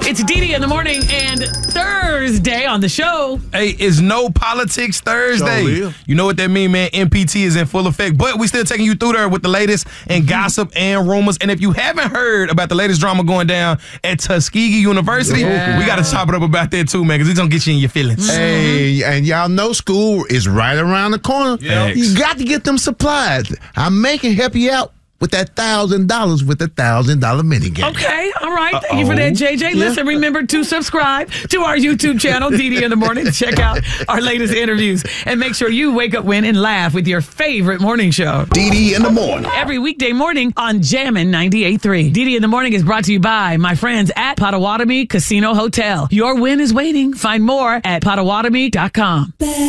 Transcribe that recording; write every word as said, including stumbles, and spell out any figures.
It's Dee Dee in the morning and Thursday on the show. Hey, it's No Politics Thursday. Sure you know what that means, man? N P T is in full effect, but we still taking you through there with the latest and gossip and rumors. And if you haven't heard about the latest drama going down at Tuskegee University, Yeah. we got to chop it up about that too, man, because it's going to get you in your feelings. Hey, and y'all know school is right around the corner. Yep. You got to get them supplies. I may can help you out with that thousand dollars with the thousand dollar minigame. Okay, all right. Thank you for that, J J. Listen, remember to subscribe to our YouTube channel, Dee Dee in the Morning. Check out our latest interviews and make sure you wake up, win, and laugh with your favorite morning show. Dee Dee in the morning. Every weekday morning on Jammin' ninety-eight point three. Dee Dee in the Morning is brought to you by my friends at Potawatomi Casino Hotel. Your win is waiting. Find more at potawatomi dot com.